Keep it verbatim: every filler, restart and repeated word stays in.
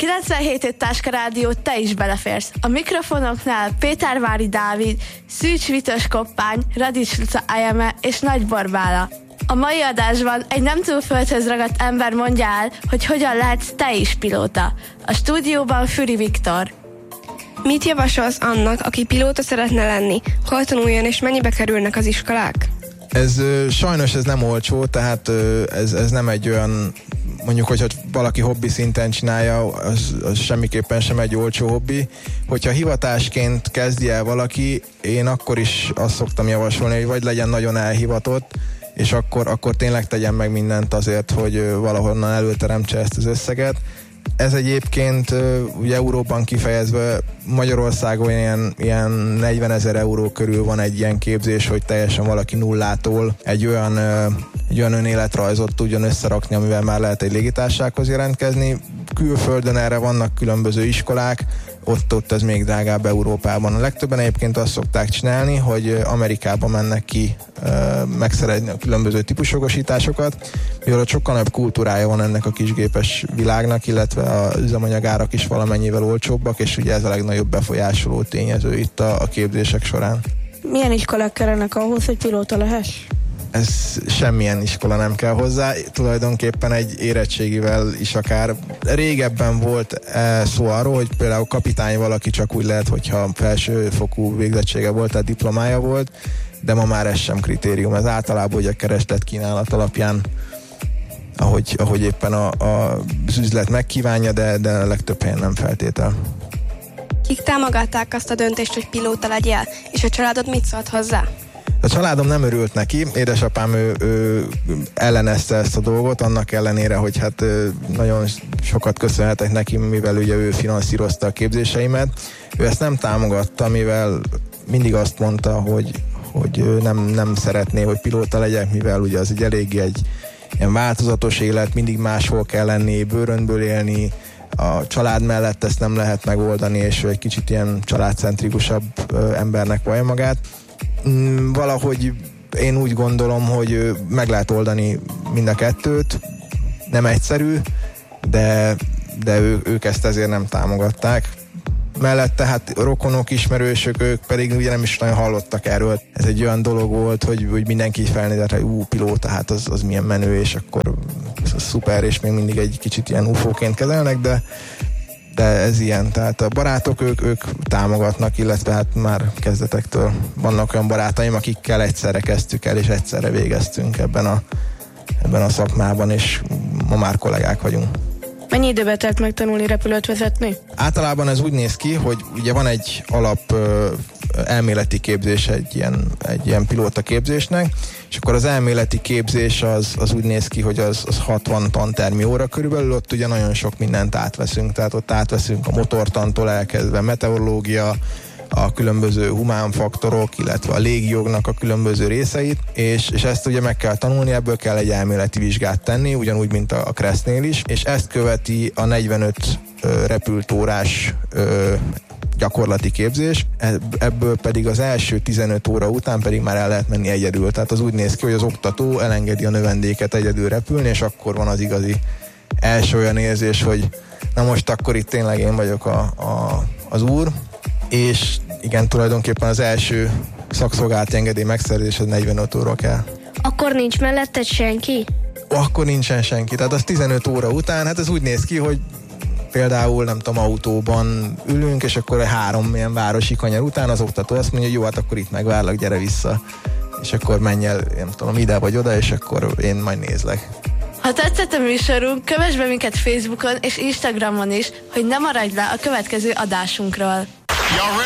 kilencvenhét Táska Rádió, te is beleférsz. A mikrofonoknál Pétervári Dávid, Szűcs Vitos Koppány, Radics Luca Ajeme és Nagy Borbála. A mai adásban egy nem túl földhöz ragadt ember mondja el, hogy hogyan lehetsz te is pilóta. A stúdióban Füri Viktor. Mit javasolsz annak, aki pilóta szeretne lenni? Hol tanuljon és mennyibe kerülnek az iskolák? Ez sajnos ez nem olcsó, tehát ez, ez nem egy olyan, mondjuk, hogyha valaki hobbi szinten csinálja, az, az semmiképpen sem egy olcsó hobbi. Hogyha hivatásként kezdi el valaki, én akkor is azt szoktam javasolni, hogy vagy legyen nagyon elhivatott, és akkor, akkor tényleg tegyen meg mindent azért, hogy valahonnan előteremtse ezt az összeget. Ez egyébként ugye euróban kifejezve Magyarországon ilyen, ilyen negyvenezer euró körül van egy ilyen képzés, hogy teljesen valaki nullától egy olyan, egy olyan önéletrajzot tudjon összerakni, amivel már lehet egy légitársasághoz jelentkezni. Külföldön erre vannak különböző iskolák, ott, ott ez még drágább Európában. A legtöbben egyébként azt szokták csinálni, hogy Amerikában mennek ki megszerezni a különböző típusjogosításokat, mivel ott sokkal nagyobb kultúrája van ennek a kisgépes világnak, illetve az üzemanyagárak is valamennyivel olcsóbbak, és ugye ez a legnagyobb befolyásoló tényező itt a, a képzések során. Milyen iskolák kellenek ahhoz, hogy pilóta lehess? Ez semmilyen iskola nem kell hozzá, tulajdonképpen egy érettségivel is akár. Régebben volt e, szó arról, hogy például kapitány valaki csak úgy lehet, hogyha felsőfokú végzettsége volt, tehát diplomája volt, de ma már ez sem kritérium. Ez általában ugye a kereslet kínálat alapján, ahogy, ahogy éppen a, a, az üzlet megkívánja, de, de a legtöbb helyen nem feltétel. Kik támogatták azt a döntést, hogy pilóta legyél, és a családod mit szólt hozzá? A családom nem örült neki, édesapám ő, ő ellenezte ezt a dolgot, annak ellenére, hogy hát ő, nagyon sokat köszönhetek neki, mivel ugye ő finanszírozta a képzéseimet. Ő ezt nem támogatta, mivel mindig azt mondta, hogy, hogy ő nem, nem szeretné, hogy pilóta legyek, mivel ugye az egy eléggé egy ilyen változatos élet, mindig máshol kell lenni, bőrönből élni, a család mellett ezt nem lehet megoldani, és ő egy kicsit ilyen családcentrikusabb embernek vallja magát. Valahogy én úgy gondolom, hogy meg lehet oldani mind a kettőt, nem egyszerű, de, de ő, ők ezt ezért nem támogatták. Mellette hát rokonok, ismerősök, ők pedig ugye nem is nagyon hallottak erről. Ez egy olyan dolog volt, hogy, hogy mindenki felnézett, hogy ú, pilóta, hát az, az milyen menő, és akkor az szuper, és még mindig egy kicsit ilyen ufóként kezelnek, de de ez ilyen, tehát a barátok ők, ők támogatnak, illetve hát már kezdetektől vannak olyan barátaim, akikkel egyszerre kezdtük el, és egyszerre végeztünk ebben a, ebben a szakmában, és ma már kollégák vagyunk. Mennyi időbe telt megtanulni repülőt vezetni? Általában ez úgy néz ki, hogy ugye van egy alap ö, elméleti képzés egy ilyen, egy ilyen pilóta képzésnek, és akkor az elméleti képzés az, az úgy néz ki, hogy az, az hatvan tantermi óra körülbelül, ott ugye nagyon sok mindent átveszünk, tehát ott átveszünk a motortantól elkezdve meteorológia, a különböző humán faktorok, illetve a légjognak a különböző részeit, és, és ezt ugye meg kell tanulni, ebből kell egy elméleti vizsgát tenni, ugyanúgy, mint a, a Kresznél is, és ezt követi a negyvenöt ö, repült órás ö, gyakorlati képzés, ebből pedig az első tizenöt óra után pedig már el lehet menni egyedül. Tehát az úgy néz ki, hogy az oktató elengedi a növendéket egyedül repülni, és akkor van az igazi első olyan érzés, hogy na most akkor itt tényleg én vagyok a, a, az úr, és igen, tulajdonképpen az első szakszolgálati engedély megszerzéshez negyvenöt óra kell. Akkor nincs melletted senki? Akkor nincsen senki, tehát az tizenöt óra után, hát ez úgy néz ki, hogy például, nem tudom, autóban ülünk, és akkor három ilyen városi kanyar után az oktató azt mondja, hogy jó, hát akkor itt megvárlak, gyere vissza. És akkor menj el, nem tudom, ide vagy oda, és akkor én majd nézlek. Ha tetszett a műsorunk, kövess be minket Facebookon és Instagramon is, hogy ne maradj le a következő adásunkról.